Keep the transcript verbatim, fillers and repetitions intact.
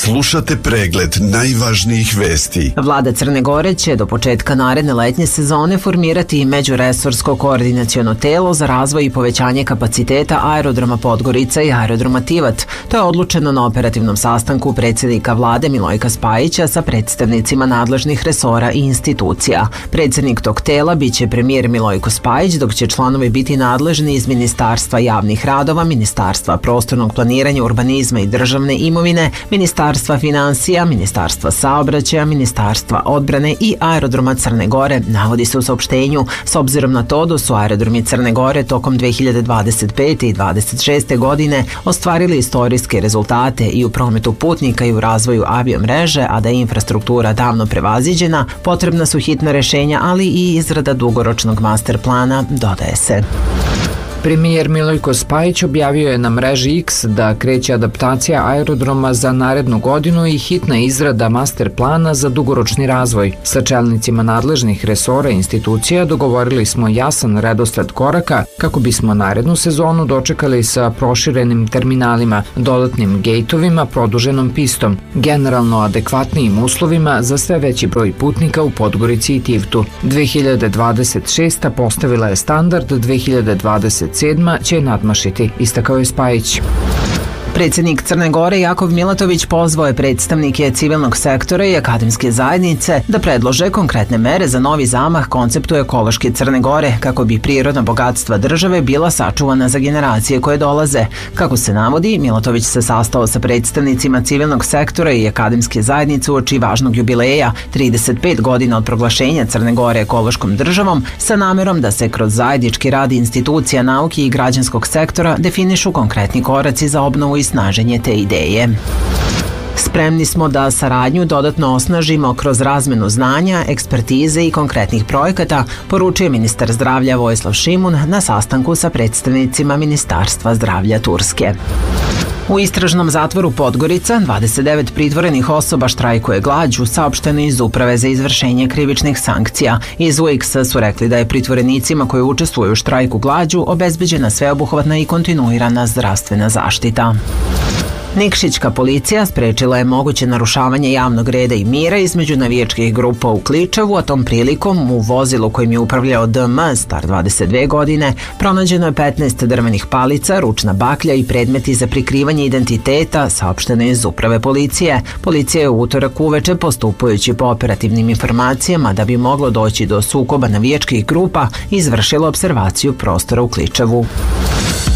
Slušate pregled najvažnijih vesti. Vlada Crne Gore će do početka naredne letnje sezone formirati međuresorsko koordinaciono telo za razvoj i povećanje kapaciteta aerodroma Podgorica i aerodroma Tivat. To je odlučeno na operativnom sastanku predsjednika vlade Milojka Spajića sa predstavnicima nadležnih resora i institucija. Predsjednik tog tela biće premijer Milojko Spajić, dok će članovi biti nadležni iz Ministarstva javnih radova, Ministarstva prostornog planiranja, urbanizma i državne imovine, Ministarstva financija, Ministarstva saobraćaja, Ministarstva odbrane i aerodroma Crne Gore, navodi se u saopštenju. S obzirom na to da su aerodromi Crne Gore tokom dve hiljade dvadeset pete i dvadeset šeste godine ostvarili istorijske rezultate i u prometu putnika i u razvoju aviomreže, a da je infrastruktura davno prevaziđena, potrebna su hitna rešenja, ali i izrada dugoročnog master plana, dodaje se. Premijer Milojko Spajić objavio je na mreži X da kreće adaptacija aerodroma za narednu godinu i hitna izrada master plana za dugoročni razvoj. Sa čelnicima nadležnih resora i institucija dogovorili smo jasan redosled koraka kako bismo narednu sezonu dočekali sa proširenim terminalima, dodatnim gejtovima, produženom pistom, generalno adekvatnijim uslovima za sve veći broj putnika u Podgorici i Tivtu. dve hiljade dvadeset šesta postavila je standard, dve hiljade dvadeset sedma će nadmašiti, istakao je Spajić. Predsjednik Crne Gore Jakov Milatović pozvao je predstavnike civilnog sektora i akademske zajednice da predlože konkretne mere za novi zamah konceptu ekološke Crne Gore kako bi prirodna bogatstva države bila sačuvana za generacije koje dolaze. Kako se navodi, Milatović se sastao sa predstavnicima civilnog sektora i akademske zajednice uoči važnog jubileja, trideset pet godina od proglašenja Crne Gore ekološkom državom, sa namerom da se kroz zajednički rad institucija nauke i građanskog sektora definišu konkretni koraci za obnovu i snaženje te ideje. Spremni smo da saradnju dodatno osnažimo kroz razmenu znanja, ekspertize i konkretnih projekata, poručuje ministar zdravlja Vojislav Šimun na sastanku sa predstavnicima Ministarstva zdravlja Turske. U istražnom zatvoru Podgorica dvadeset devet pritvorenih osoba štrajkuje glađu, saopšteno iz Uprave za izvršenje krivičnih sankcija. Iz U X-a su rekli da je pritvorenicima koji učestvuju u štrajku glađu obezbeđena sveobuhvatna i kontinuirana zdravstvena zaštita. Nikšićka policija sprečila je moguće narušavanje javnog reda i mira između navijačkih grupa u Kličevu, a tom prilikom u vozilu kojim je upravljao D M, star dvadeset dve godine, pronađeno je petnaest drvenih palica, ručna baklja i predmeti za prikrivanje identiteta, saopšteno je iz Uprave policije. Policija je u utorak uveče, postupajući po operativnim informacijama da bi moglo doći do sukoba navijačkih grupa, izvršila opservaciju prostora u Kličevu.